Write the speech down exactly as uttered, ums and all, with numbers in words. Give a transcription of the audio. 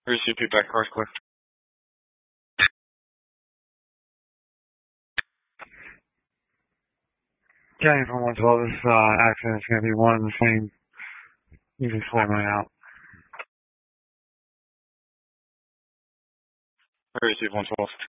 Receive feedback, car's clear. County from one twelve, this uh, accident is going to be one and the same. You can swim it out. Receive one twelve.